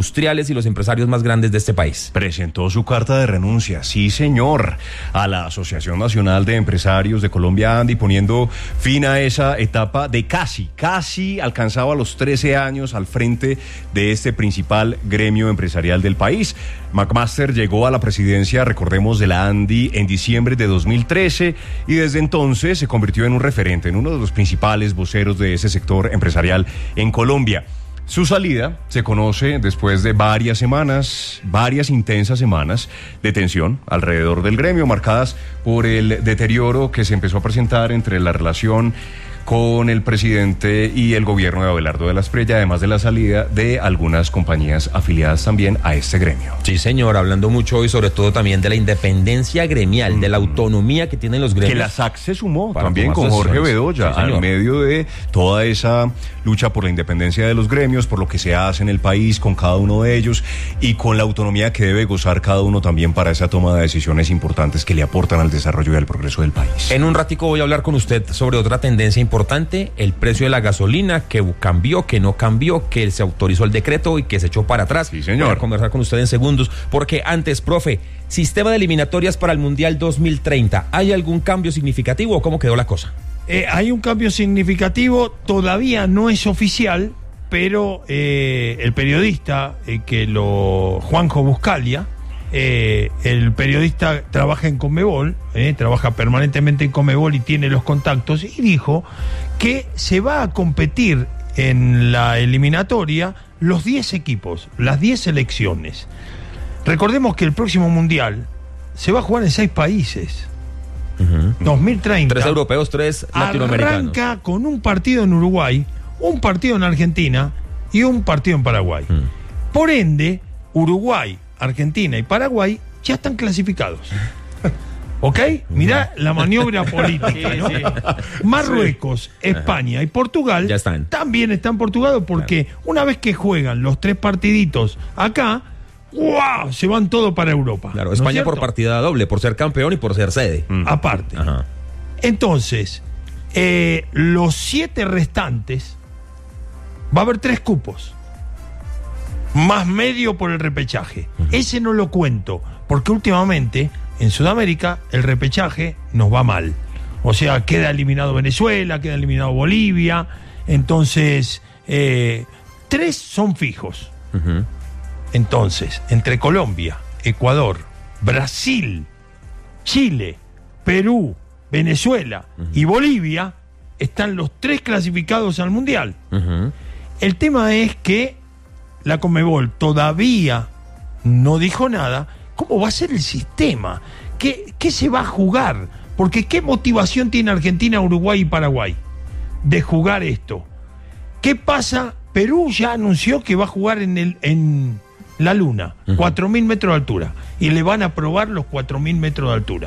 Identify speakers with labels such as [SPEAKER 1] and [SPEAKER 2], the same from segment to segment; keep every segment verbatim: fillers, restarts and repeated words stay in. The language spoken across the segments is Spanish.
[SPEAKER 1] industriales y los empresarios más grandes de este país.
[SPEAKER 2] Presentó su carta de renuncia, sí señor, a la Asociación Nacional de Empresarios de Colombia, Andy, poniendo fin a esa etapa de casi, casi alcanzaba los trece años al frente de este principal gremio empresarial del país. McMaster llegó a la presidencia, recordemos, de la ANDI en diciembre de dos mil trece y desde entonces se convirtió en un referente, en uno de los principales voceros de ese sector empresarial en Colombia. Su salida se conoce después de varias semanas, varias intensas semanas de tensión alrededor del gremio, marcadas por el deterioro que se empezó a presentar entre la relación con el presidente y el gobierno de Abelardo de la Espriella, además de la salida de algunas compañías afiliadas también a este gremio.
[SPEAKER 1] Sí, señor, hablando mucho hoy sobre todo también de la independencia gremial, mm. de la autonomía que tienen los gremios.
[SPEAKER 2] Que la S A C se sumó también con Jorge Bedoya, sí, al medio de toda esa lucha por la independencia de los gremios, por lo que se hace en el país con cada uno de ellos y con la autonomía que debe gozar cada uno también para esa toma de decisiones importantes que le aportan al desarrollo y al progreso del país.
[SPEAKER 1] En un ratico voy a hablar con usted sobre otra tendencia importante. Importante, el precio de la gasolina, que cambió, que no cambió, que se autorizó el decreto y que se echó para atrás.
[SPEAKER 2] Sí, señor.
[SPEAKER 1] Voy a conversar con usted en segundos, porque antes, profe, sistema de eliminatorias para el Mundial dos mil treinta, ¿hay algún cambio significativo o cómo quedó la cosa?
[SPEAKER 3] Eh, hay un cambio significativo, todavía no es oficial, pero eh, el periodista eh, que lo Juanjo Buscalia, Eh, el periodista trabaja en Conmebol, eh, trabaja permanentemente en Conmebol y tiene los contactos, y dijo que se va a competir en la eliminatoria los diez equipos, las diez selecciones. Recordemos que el próximo Mundial se va a jugar en seis países. Uh-huh. dos mil treinta.
[SPEAKER 1] Tres europeos, tres latinoamericanos.
[SPEAKER 3] Arranca con un partido en Uruguay, un partido en Argentina y un partido en Paraguay. Uh-huh. Por ende, Uruguay, Argentina y Paraguay ya están clasificados. ¿Ok? Mirá la maniobra política, ¿no? Sí, sí. Marruecos, sí. España y Portugal
[SPEAKER 1] ya están.
[SPEAKER 3] También están portugados porque claro, una vez que juegan los tres partiditos acá, ¡wow!, se van todo para Europa.
[SPEAKER 1] Claro, España, ¿no, por partida doble, por ser campeón y por ser sede.
[SPEAKER 3] Mm. Aparte. Ajá. Entonces, eh, los siete restantes, va a haber tres cupos. Más medio por el repechaje. Uh-huh. Ese no lo cuento, porque últimamente en Sudamérica el repechaje nos va mal. O sea, queda eliminado Venezuela, queda eliminado Bolivia. Entonces, eh, tres son fijos. Uh-huh. Entonces, entre Colombia, Ecuador, Brasil, Chile, Perú, Venezuela uh-huh. y Bolivia, están los tres clasificados al Mundial. Uh-huh. El tema es que la Conmebol todavía no dijo nada. ¿Cómo va a ser el sistema? ¿Qué, qué se va a jugar? Porque ¿qué motivación tiene Argentina, Uruguay y Paraguay de jugar esto? ¿Qué pasa? Perú ya anunció que va a jugar en, el, en la Luna, uh-huh. cuatro mil metros de altura, y le van a probar los cuatro mil metros de altura.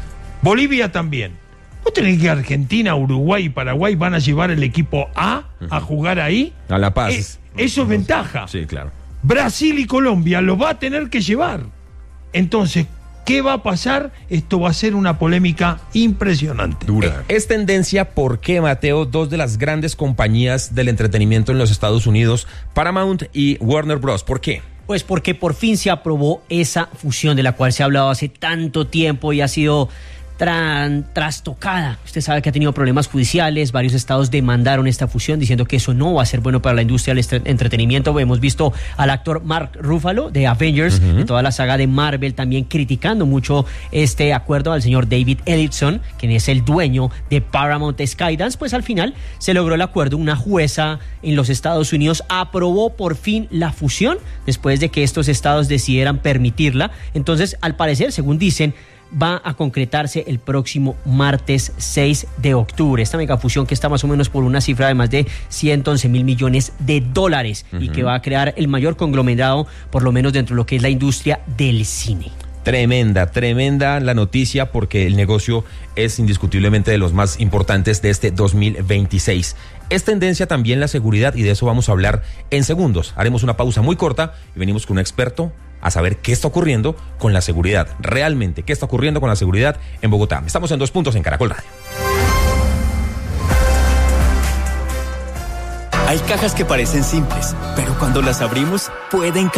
[SPEAKER 3] Bolivia también. ¿Vos tenés que Argentina, Uruguay y Paraguay van a llevar el equipo A uh-huh. a jugar ahí?
[SPEAKER 1] A La Paz.
[SPEAKER 3] Eh, Eso es ventaja.
[SPEAKER 1] Sí, claro.
[SPEAKER 3] Brasil y Colombia lo va a tener que llevar. Entonces, ¿qué va a pasar? Esto va a ser una polémica impresionante.
[SPEAKER 1] Dura. Es tendencia porque, Mateo, dos de las grandes compañías del entretenimiento en los Estados Unidos, Paramount y Warner Bros. ¿Por qué?
[SPEAKER 4] Pues porque por fin se aprobó esa fusión de la cual se ha hablado hace tanto tiempo y ha sido Tran, trastocada. Usted sabe que ha tenido problemas judiciales, varios estados demandaron esta fusión diciendo que eso no va a ser bueno para la industria del estre- entretenimiento. Hemos visto al actor Mark Ruffalo de Avengers, uh-huh. de toda la saga de Marvel, también criticando mucho este acuerdo, al señor David Ellison, quien es el dueño de Paramount Skydance. Pues al final se logró el acuerdo. Una jueza en los Estados Unidos aprobó por fin la fusión después de que estos estados decidieran permitirla. Entonces, al parecer, según dicen, va a concretarse el próximo martes seis de octubre. Esta megafusión que está más o menos por una cifra de más de ciento once mil millones de dólares uh-huh. y que va a crear el mayor conglomerado, por lo menos dentro de lo que es la industria del cine.
[SPEAKER 1] Tremenda, tremenda la noticia porque el negocio es indiscutiblemente de los más importantes de este dos mil veintiséis. Es tendencia también la seguridad y de eso vamos a hablar en segundos. Haremos una pausa muy corta y venimos con un experto a saber qué está ocurriendo con la seguridad. Realmente, qué está ocurriendo con la seguridad en Bogotá. Estamos en Dos Puntos en Caracol Radio.
[SPEAKER 5] Hay cajas que parecen simples, pero cuando las abrimos pueden